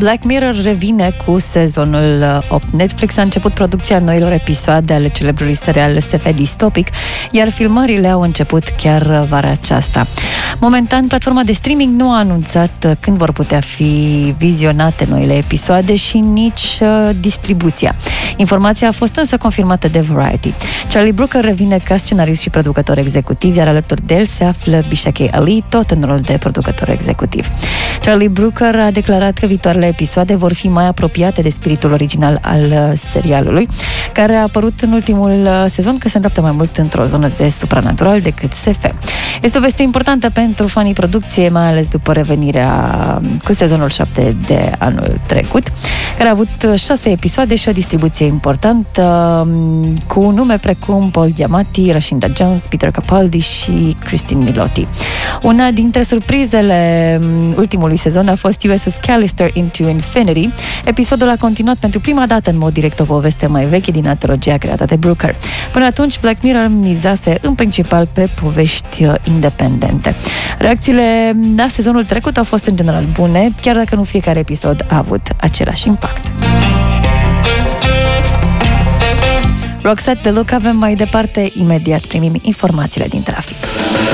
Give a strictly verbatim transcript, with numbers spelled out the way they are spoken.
Black Mirror revine cu sezonul opt. Netflix a început producția noilor episoade ale celebrului serial S F distopic, iar filmările au început chiar vara aceasta. Momentan, platforma de streaming nu a anunțat când vor putea fi vizionate noile episoade și nici uh, distribuția. Informația a fost însă confirmată de Variety. Charlie Brooker revine ca scenarist și producător executiv, iar alături de el se află Bishake Ali, tot în rol de producător executiv. Charlie Brooker a declarat că viitoarele episoade vor fi mai apropiate de spiritul original al serialului, care a apărut în ultimul sezon, că se îndreaptă mai mult într-o zonă de supranatural decât S F. Este o veste importantă pentru fanii producției, mai ales după revenirea cu sezonul șapte de anul trecut, care a avut șase episoade și o distribuție importantă, cu nume precum Paul Giamatti, Rashinda Jones, Peter Capaldi și Christine Milioti. Una dintre surprizele ultimului sezon a fost U S S Callister Into Infinity. Episodul a continuat pentru prima dată în mod direct o poveste mai veche din antologia creată de Brooker. Până atunci, Black Mirror mizase în principal pe povești independente. Reacțiile la sezonul trecut au fost în general bune, chiar dacă nu fiecare episod a avut același impact. Roxette de Look avem mai departe, imediat primim informațiile din trafic.